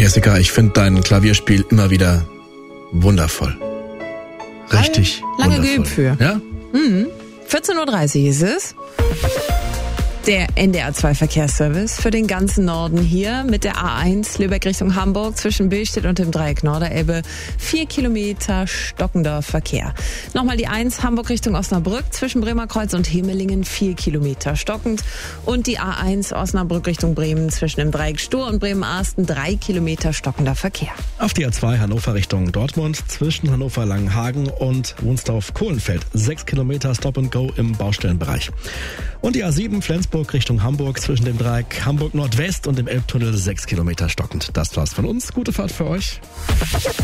Jessica, ich finde dein Klavierspiel immer wieder wundervoll. Richtig lange wundervoll. geübt für. Ja? 14.30 Uhr ist es. Der NDR 2 Verkehrsservice für den ganzen Norden hier mit der A1 Lübeck Richtung Hamburg zwischen Billstedt und dem Dreieck Norderelbe. 4 Kilometer stockender Verkehr. Nochmal die 1 Hamburg Richtung Osnabrück zwischen Bremerkreuz und Hemelingen 4 Kilometer stockend. Und die A1 Osnabrück Richtung Bremen zwischen dem Dreieck Stur und Bremen-Arsten 3 Kilometer stockender Verkehr. Auf die A2 Hannover Richtung Dortmund zwischen Hannover-Langenhagen und Wunsdorf-Kohlenfeld. 6 Kilometer Stop and Go im Baustellenbereich. Und die A7 Flensburg Richtung Hamburg zwischen dem Dreieck Hamburg Nordwest und dem Elbtunnel 6 Kilometer stockend. Das war's von uns. Gute Fahrt für euch.